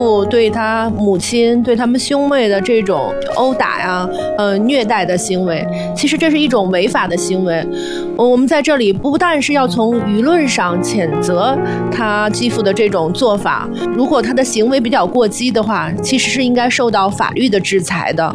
对他母亲、对他们兄妹的这种殴打呀、虐待的行为，其实这是一种违法的行为。我们在这里不但是要从舆论上谴责他继父的这种做法，如果他的行为比较过激的话，其实是应该受到法律的制裁的。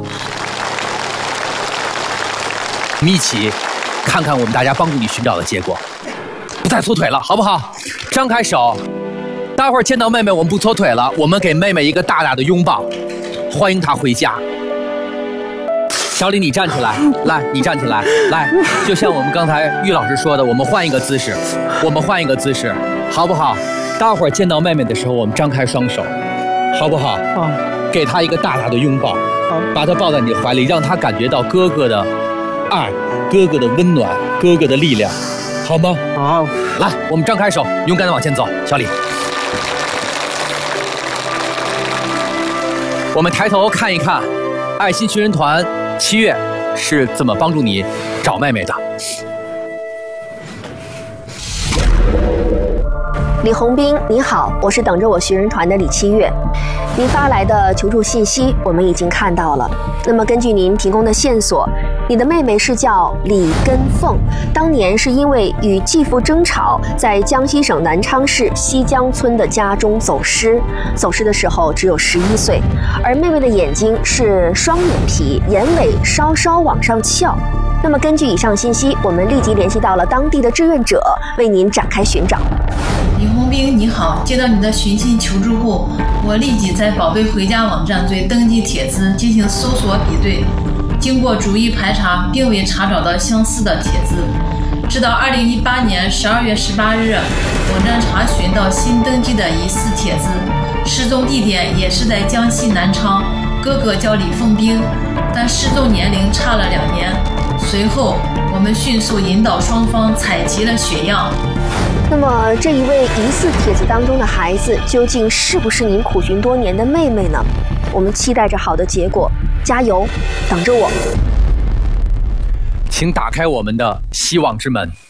我们一起看看我们大家帮助你寻找的结果。不再搓腿了，好不好？张开手。待会儿见到妹妹，我们不搓腿了，我们给妹妹一个大大的拥抱，欢迎她回家。小李，你站起来，来，你站起来，来，就像我们刚才玉老师说的，我们换一个姿势，好不好？待会儿见到妹妹的时候，我们张开双手，好不好？好，给她一个大大的拥抱，把她抱在你的怀里，让她感觉到哥哥的爱，哥哥的温暖，哥哥的力量，好吗？好，来，我们张开手，勇敢地往前走，小李。我们抬头看一看，爱心寻人团7月是怎么帮助你找妹妹的。 李红兵，你好，我是等着我寻人团的李7月。您发来的求助信息我们已经看到了。那么根据您提供的线索，你的妹妹是叫李根凤，当年是因为与继父争吵，在江西省南昌市西江村的家中走失。走失的时候只有11岁，而妹妹的眼睛是双眼皮，眼尾稍稍往上翘。那么根据以上信息，我们立即联系到了当地的志愿者，为您展开寻找。 李红兵，你好，接到你的寻亲求助户，我立即在宝贝回家网站对登记帖子进行搜索比对，经过逐一排查，并未查找到相似的帖子。直到2018年12月18日，网站查询到新登记的疑似帖子，失踪地点也是在江西南昌，哥哥叫李凤兵，但失踪年龄差了2年。随后，我们迅速引导双方采集了血样。 那么这一位疑似帖子当中的孩子，究竟是不是您苦寻多年的妹妹呢？我们期待着好的结果，加油，等着我。 请打开我们的希望之门。